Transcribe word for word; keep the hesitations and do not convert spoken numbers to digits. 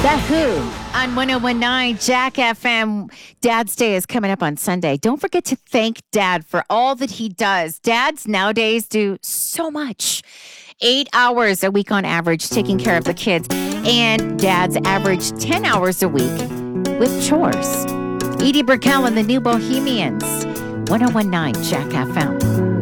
The Who on one oh one nine Jack F M. Dad's Day is coming up on Sunday. Don't forget to thank Dad for all that he does. Dads nowadays do so much. Eight hours a week on average taking care of the kids. And dads average ten hours a week with chores. Edie Brickell and the New Bohemians. one oh one nine Jack F M.